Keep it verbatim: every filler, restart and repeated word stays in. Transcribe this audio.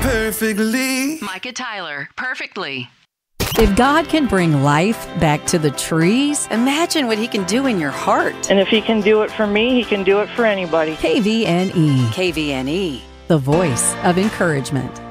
perfectly. Micah Tyler, Perfectly. If God can bring life back to the trees, imagine what He can do in your heart. And if He can do it for me, He can do it for anybody. K V N E. K V N E. The voice of encouragement.